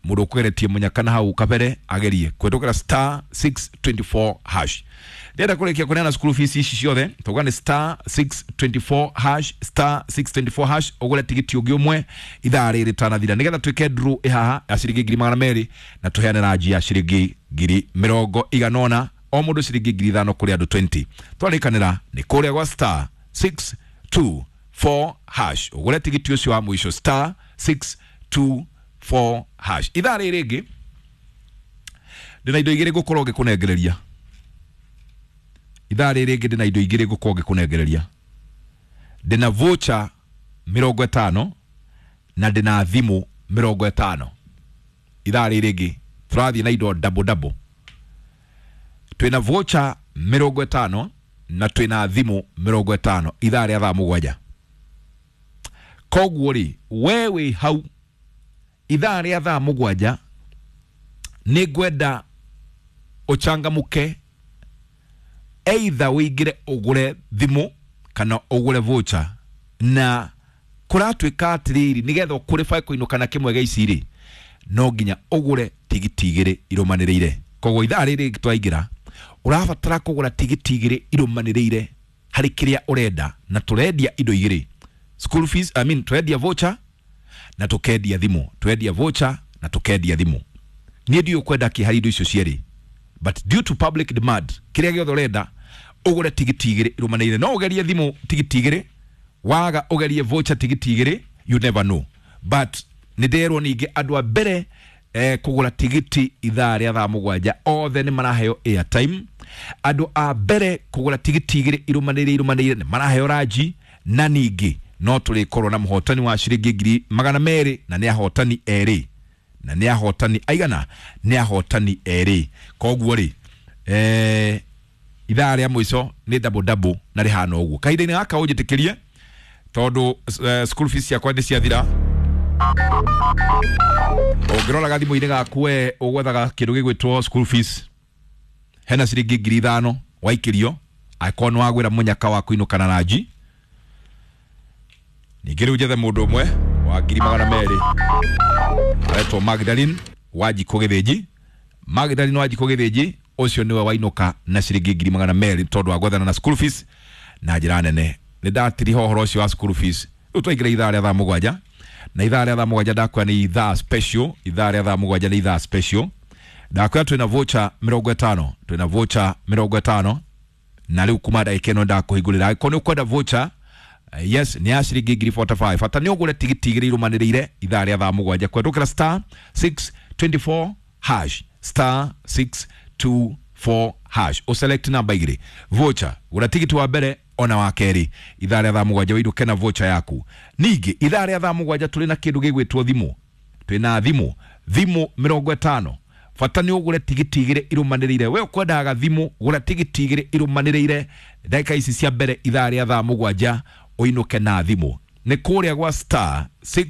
mudo kweretie munyakana hau kabere agerie kwetokera star 624 hash deda kulekia kunena school fees ici ciothe tugane star 624 hash star 624 hash ogole tigiti ugiumwe ithari ritana thira nigetha twike draw ihaha ya ciringi 200 na tuheane raji ya ciringi 100 o mundu ciringi 5,000 kuri andu 20 twarikanira ni kuria gwa star 624 hash ogole tigiti ucio wa mwisho star 624 hash ithari ringi ndina indo igire gukorwo gikunengereria ithari ringi ndina indo igire gukorwo gikunengereria ndina voucher 50 na ndina thimu 50 ithari ringi turathi na indo double twina voucher 50 na twina thimu 50 ithari atha mugwanja koguo ri wewe hau ithari atha mugwanja ni gwenda ochangamuke either wigire ugure thimu kana ugure voucher na kuratwika atiriri nigetha ukure faiko kana kimwe geiciri no nginya ugure tigiti igire irumaniriire koguo ithari ringi twaigira urabatara kugura tigiti igire irumaniriire hari kiria urenda na turendia indo igire school fees turendia voucher na tukendia thimu turendia voucher na tukendia thimu ni ndio kwenda kihari indo icio cieri but due to public demand kiria giothe urenda ugure tigiti igire irumaniriire no ugerie thimu tigiti igire waga ugerie voucher tigiti igire you never know but niderwo ningi andu a mbere kugura tigiti ithari atha mugwanja othe ni maraheo airtime andu a mbere kugura tigiti igire irumaniriire ni maraheo raji na ningi no turikorwo na muhotani wa ciringi 200 na ni ahotani eri na ni ahotani aigana ni ahotani eri koguo ri ithari ya mwiso ni double na rihana uguo kahinda-ini gaka ujitikirie tondu school fees ya kwende cia thira ogirora gathimu-ini gaku we ugwethaga kindu gigwitwo school fees hena ciringi 5,000 waikirio akono wagwira munyaka waku inukana raji ningiri ujethe mundu umwe wa 200 aretwo Magdalene waji kugithiji Magdalene waji kugithiji ucio niwe wainuka na ciringi 200 tondu agwethana na school fees na njira nene ni ndatiri hohoro ucio wa school fees utwaigira ithari atha mugwanja na ithari atha mugwanja ndakwa ni ithaa special ithari atha mugwanja ni ithaa special ndakwa twina voucher 50 twina voucher 50 na riu kuma ndagika ino ndakuhingurira ko ni ukwenda voucher yes ni ciringi 45 hata ni ugure tigiti igire irumaniriire ithari atha mugwanja kwendukira star 624 hash star 624 hash o select number igire voucher ura tigiti wa mbere ona wa keri ithari atha mugwanja wiruke na voucher yaku ningi ithari atha mugwanja tuli na kindu gigwitwo thimu twina thimu 50 fata ni ugure tigiti igire irumaniriire we ukwendaga thimu gura tigiti igire irumaniriire ndagika ici cia mbere ithari atha mugwanja uinuke na thimu ni kuria gwa star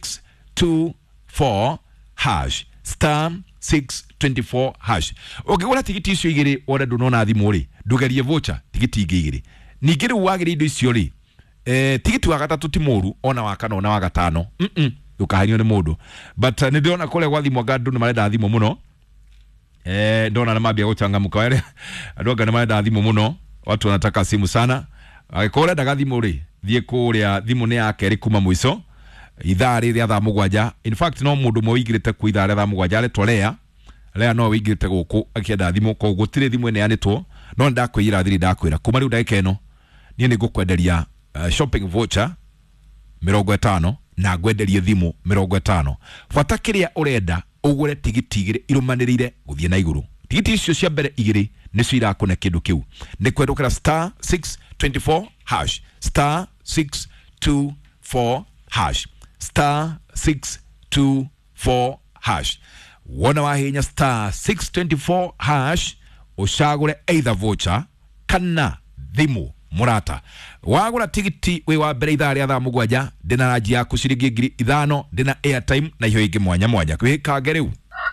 624 hash star 624 hash ukigura tigiti icio igire wona ndunona thimu ri ndugerie voucher tigiti igire ningiri wagire indo icio ri tigiti wa gatatu ti muru ona wa kana ona wa gatano ukahanio ni mundu but ni ndiona kule gwa thimu gandu ni marenda thimu muno ndona na mabia guchangamuka wale adoga na marenda thimu muno watu wanataka simu sana akora daga thimu ri thie kuria thimu ni yake ri kuma mwiso ithari ri atha mugwanja in fact no mundu mwe wigirite ku ithari atha mugwanja le tolea lea no wigirite guku akienda thimu ko gutire thimu ene yanitwo no ndakwira thiri ndakwira kuma riu ndagika ino ni ni gukwenderia shopping voucher 50 na gwenderie thimu 50 fata kiria urenda ugure tigiti igire irumaniriire guthie na iguru tigiti icio cia mbere igire ni cio irakune kindu kiu ni kwendukira star 624 hash star 624 hash star 624 hash wona wahinya star 624 hash ushagure either voucher kana thimu murata wagura tigiti we wa mbere ithari atha mugwanja ndina raji yaku ciringi 5,000 ndina airtime na hiyo ingi mwanya kwihika riu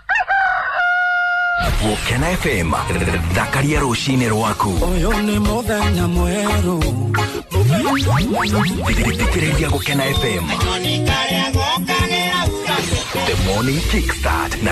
Gukena FM Dakaria rushine rwaku oyo ni muthenya mweru Thikiriria Gukena FM The Morning Kickstart